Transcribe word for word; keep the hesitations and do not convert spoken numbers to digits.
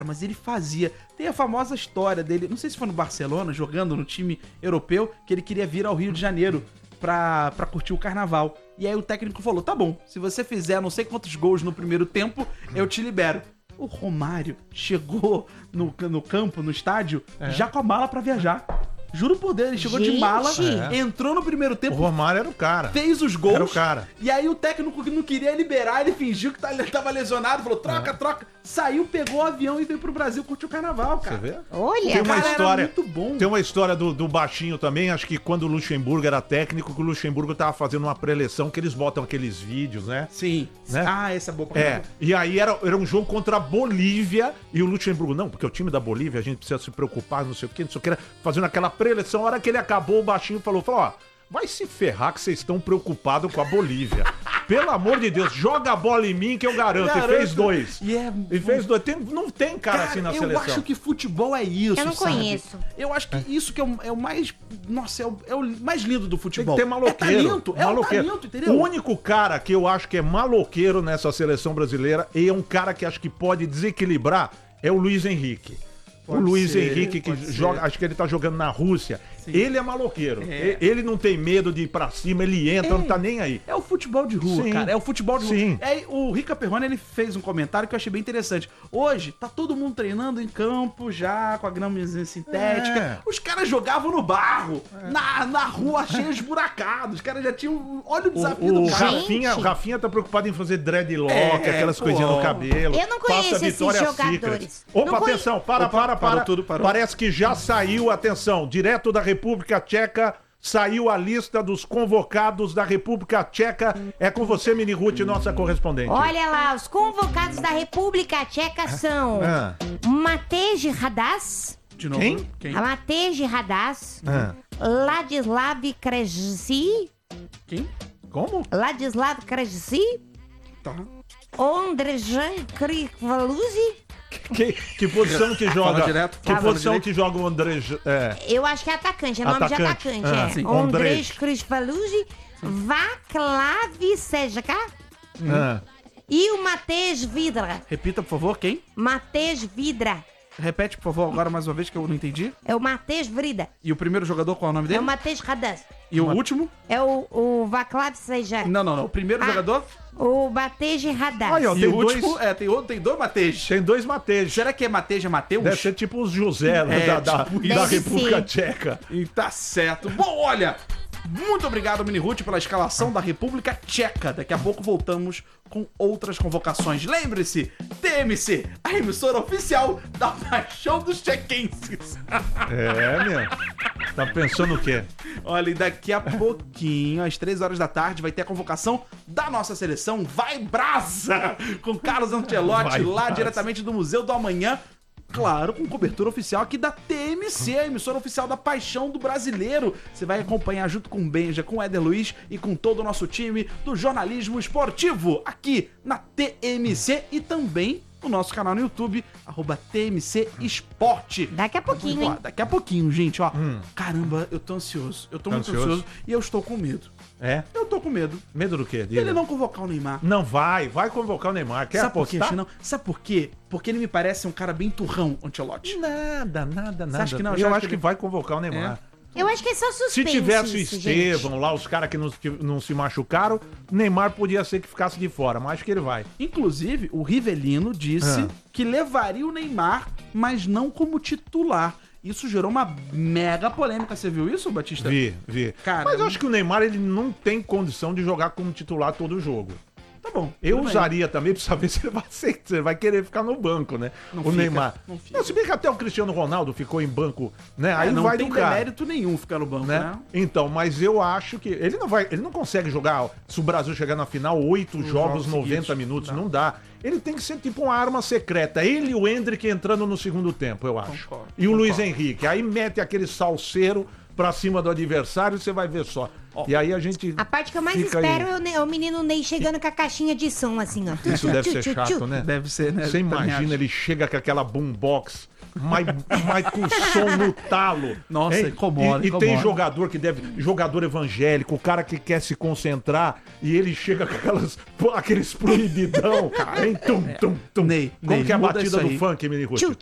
mas ele fazia. Tem a famosa história dele, não sei se foi no Barcelona, jogando no time europeu, que ele queria vir ao Rio de Janeiro pra, pra curtir o carnaval. E aí o técnico falou, tá bom, se você fizer não sei quantos gols no primeiro tempo, eu te libero. O Romário chegou no, no campo, no estádio, é. já com a mala pra viajar. Juro por Deus, ele chegou Gente. de mala, é. entrou no primeiro tempo. O Romário era o cara. Fez os gols. Era o cara. E aí o técnico que não queria liberar, ele fingiu que tava lesionado, falou, troca, é. troca. Saiu, pegou o avião e veio pro Brasil curtir o carnaval, cara. Você vê? Olha, tem uma cara, história, muito bom. Tem uma história do, do baixinho também, acho que quando o Luxemburgo era técnico, que o Luxemburgo tava fazendo uma preleção, que eles botam aqueles vídeos, né? Sim. Né? Ah, essa é boa pra É, e aí era, era um jogo contra a Bolívia, e o Luxemburgo, não, porque o time da Bolívia, a gente precisa se preocupar, não sei o que, não sei o que, era fazendo aquela preleção, a hora que ele acabou, o baixinho falou, falou, ó, vai se ferrar que vocês estão preocupados com a Bolívia. Pelo amor de Deus, joga a bola em mim que eu garanto. garanto. E fez dois. E, é... e fez dois. Tem, não tem cara, cara assim na eu seleção. Eu acho que futebol é isso, Eu não sabe? conheço. Eu acho que é. isso que é o, é o mais... Nossa, é o, é o mais lindo do futebol. Tem que ter maloqueiro. É talento, é maloqueiro. um talento, entendeu? O único cara que eu acho que é maloqueiro nessa seleção brasileira e é um cara que acho que pode desequilibrar é o Luiz Henrique. Pode o Luiz ser, Henrique, que joga, ser. acho que ele tá jogando na Rússia. Sim. Ele é maloqueiro. É. Ele não tem medo de ir pra cima, ele entra, é. não tá nem aí. É o futebol de rua, Sim. cara. É o futebol de Sim. rua. É, o Rica Perrone, ele fez um comentário que eu achei bem interessante. Hoje, tá todo mundo treinando em campo já, com a gramazinha sintética. É. Os caras jogavam no barro, é. na, na rua cheia de buracados. Os caras já tinham... Olha o desafio o, do cara. Rafinha, o Rafinha tá preocupado em fazer dreadlock, é, aquelas pô. coisinhas no cabelo. Eu não conheço esses jogadores. Opa, atenção, para, Opa, para, para. Parou tudo, parou. Parece que já saiu, atenção, direto da República Tcheca, saiu a lista dos convocados da República Tcheca. É com você, Mini Ruth, nossa correspondente. Olha lá, os convocados da República Tcheca são ah. Matej Hadas. De novo? Quem? Quem? Matej Hadas. Ah. Ladislav Krejci. Quem? Como? Ladislav Krejci. Tá. Ondrejan Krikvaluzi. Que, que posição que joga? Fala direto, que fala posição direito. que joga o André? É. Eu acho que é atacante, é nome atacante. de atacante. Ah, é. sim. Ondrej Krikvaluzi, Vaclav Sejka Ah. e o Matej Vidra. Repita, por favor, quem? Matej Vidra. Repete, por favor, agora mais uma vez que eu não entendi. É o Matej Vrida. E o primeiro jogador, qual é o nome dele? É o Matej Hadas. E o último? É o, o Vaclav Sejka. Não, não, não. O primeiro Ah. jogador? O Matej Hadas. Aí, ó, E tem o último? dois- É, tem, outro, tem dois Matej. Tem dois Matejos. Será que é Mateja Mateus? Deve ser tipo os José né, É, da, da, tipo da isso. República Deve Tcheca. E tá certo. Bom, olha, muito obrigado, Mini Ruth, pela escalação da República Tcheca. Daqui a pouco voltamos com outras convocações. Lembre-se, T M C, a emissora oficial da paixão dos tchequenses. É, meu. Tá pensando o quê? Olha, e daqui a pouquinho, às três horas da tarde, vai ter a convocação da nossa seleção Vai Brasa, com Carlos Ancelotti, Vai lá Brasa. diretamente do Museu do Amanhã. Claro, com cobertura oficial aqui da T M C, a emissora oficial da paixão do brasileiro. Você vai acompanhar junto com o Benja, com o Éder Luiz e com todo o nosso time do jornalismo esportivo aqui na T M C e também no nosso canal no YouTube, arroba T M C Esporte. Daqui a pouquinho, hein? Daqui a pouquinho, gente, ó. Hum. Caramba, eu tô ansioso. Eu tô Tá muito ansioso? ansioso e eu estou com medo. É? Eu tô com medo. Medo do quê? Ele não convocar o Neymar. Não vai, vai convocar o Neymar. Quer Sabe por quê, apostar? Chinão? Sabe por quê? Porque ele me parece um cara bem turrão, Ancelotti. Nada, nada, nada. acha que não? Eu Já acho acha que que- vai convocar o Neymar. Eu acho que é só suspense. Se tivesse o isso, Estevão gente. lá, os caras que não, que não se machucaram, Neymar podia ser que ficasse de fora, mas acho que ele vai. Inclusive, o Rivelino disse Ah. que levaria o Neymar, mas não como titular. Isso gerou uma mega polêmica. Você viu isso, Batista? Vi, vi. Cara, Mas eu acho que o Neymar ele não tem condição de jogar como titular todo jogo. Tá bom. Eu tudo bem. usaria também pra saber se ele vai, ser, se ele vai querer ficar no banco, né? Não o fica, Neymar. não fica. se bem que até o Cristiano Ronaldo ficou em banco, né? Aí É, não vai tem do cara. demérito nenhum ficar no banco, né? Né? Então, mas eu acho que ele não vai, ele não consegue jogar, se o Brasil chegar na final, oito Os jogos, jogos noventa seguidos, minutos, não. não dá. Ele tem que ser tipo uma arma secreta. Ele e o Endrick entrando no segundo tempo, eu acho. Concordo, e o concordo. Luiz Henrique. Aí mete aquele salseiro pra cima do adversário, você vai ver só. Ó. E aí a gente A parte que eu mais fica espero aí. é o, Ne- é o menino Ney chegando com a caixinha de som, assim, ó. Isso deve ser chato, né? Deve ser, né? Você Eu também imagina, acho. ele chega com aquela boombox mas, mas com som no talo. Nossa, hein? incomoda, E, e tem incomoda. jogador que deve. Jogador evangélico, o cara que quer se concentrar e ele chega com aquelas, aqueles proibidão, hein? Tum, tum, tum. Ney, Como Ney, que é a muda batida isso do aí. funk, Mini Ruth?